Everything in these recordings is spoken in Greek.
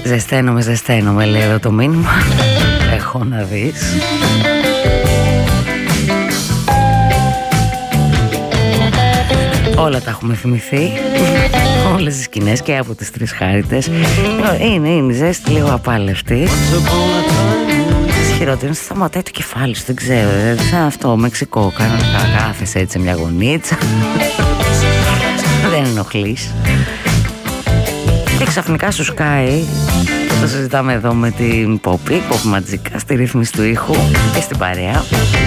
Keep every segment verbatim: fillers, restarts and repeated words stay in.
Ζεσταίνομαι, ζεσταίνομαι, λέει εδώ το μήνυμα. Έχω να δεις. Όλα τα έχουμε θυμηθεί. Όλες τις σκηνές και από τις Τρεις Χάριτες. Είναι, είναι η ζέστη λίγο απάλευτη. Χειρότερο, σταματάει το κεφάλι σου, δεν ξέρω. Δηλαδή σαν αυτό, Μεξικό, κανονικά κάθεσαι έτσι σε μια γωνίτσα. Δεν ενοχλείς. Και ξαφνικά σου σκάει. Το συζητάμε εδώ με την Πόπη, Πόπη Ματζικά, στη ρύθμιση του ήχου και στην παρέα.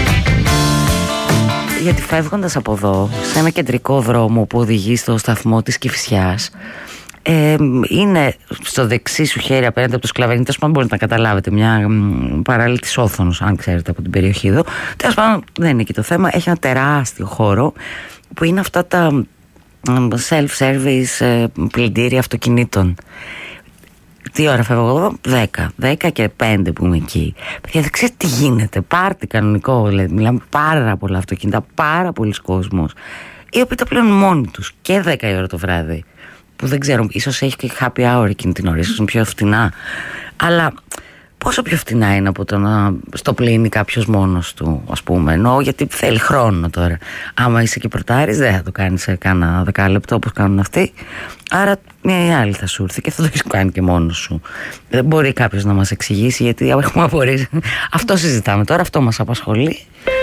Γιατί φεύγοντας από εδώ, σε ένα κεντρικό δρόμο που οδηγεί στο σταθμό της Κηφισιάς, ε, είναι στο δεξί σου χέρι απέναντι από το Σκλαβενί. Τέλος πάντων, μπορείτε να καταλάβετε, μια παράλληλη της Όθωνος, αν ξέρετε από την περιοχή εδώ. Τέλος πάντων, δεν είναι εκεί το θέμα. Έχει ένα τεράστιο χώρο που είναι αυτά τα self-service πλυντήρια αυτοκινήτων. Τι ώρα φεύγω εγώ? Δέκα. Δέκα και πέντε που είμαι εκεί. Παιδιά, δεν ξέρετε τι γίνεται. Πάρτι κανονικό, δηλαδή. Μιλάμε πάρα πολλά αυτοκίνητα, πάρα πολλοί κόσμος, οι οποίοι τα πλέον μόνοι τους και δέκα η ώρα το βράδυ. Που δεν ξέρω, ίσως έχει και happy hour εκείνη την ώρα, ίσως είναι πιο φτηνά. Αλλά πόσο πιο φτηνά είναι από το να στο πλύνει κάποιος μόνος του, ας πούμε. Εννοώ γιατί θέλει χρόνο τώρα. Άμα είσαι και πρωτάρης, δεν θα το κάνεις σε κάνα δεκάλεπτο όπως κάνουν αυτοί. Άρα μια ή άλλη θα σου έρθει και θα το έχεις κάνει και μόνος σου. Δεν μπορεί κάποιος να μας εξηγήσει, γιατί έχουμε απορρίσει. Αυτό συζητάμε τώρα, αυτό μας απασχολεί.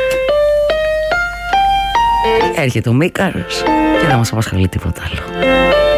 Έρχεται ο Μίκαρος και δεν μας απασχολεί τίποτα άλλο.